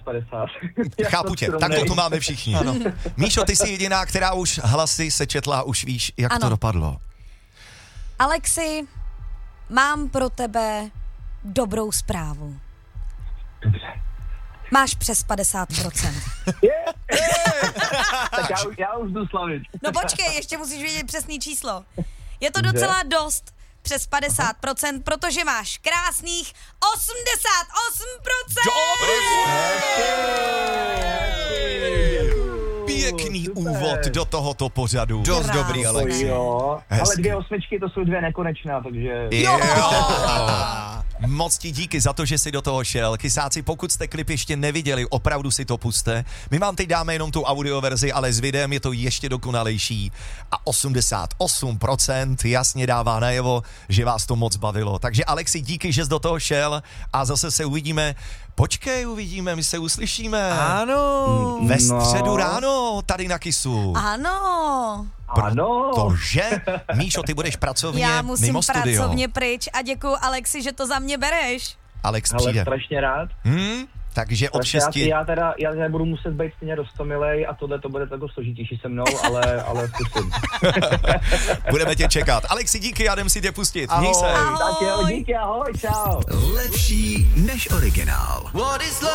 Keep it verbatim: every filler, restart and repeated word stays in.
padesát. Chápu tě, takhle to máme všichni. Ano. Míšo, ty jsi jediná, která už hlasy sečetla, už víš, jak ano. to dopadlo. Alexi, mám pro tebe dobrou zprávu. Dobře. Máš přes padesát procent. Yeah, yeah. Tak já, já už jdu slavit. No počkej, ještě musíš vědět přesný číslo. Je to docela dost, přes padesát procent, protože máš krásných osmdesát osm procent! Pěkný úvod do tohoto pořadu. Dost dobrý, Alexi. Jo, ale Hezky. dvě osmičky, to jsou dvě nekonečná, takže... Jo. Moc ti díky za to, že jsi do toho šel. Kysáci, pokud jste klip ještě neviděli, opravdu si to puste. My vám teď dáme jenom tu audioverzi, ale s videem je to ještě dokonalejší. A osmdesát osm procent jasně dává najevo, že vás to moc bavilo. Takže Alexi, díky, že jsi do toho šel a zase se uvidíme. Počkej, uvidíme, my se uslyšíme. Ano. Ve středu ráno tady na Kysu. Ano. Ano. Protože, Míšo, ty budeš pracovně Já musím mimo studio. pracovně pryč a děkuju Alexi, že to za mě bereš. Alex Ale přijde. strašně rád. Hmm? Takže od Strašně rád. šesti... Já teda, já teda budu muset být stejně roztomilej a tohle to bude tako složitější se mnou, ale, ale zkusím. Budeme tě čekat. Alexi, díky, já jdem si tě pustit. Měj se. Tak jo, díky, ahoj, čau. Lepší než originál.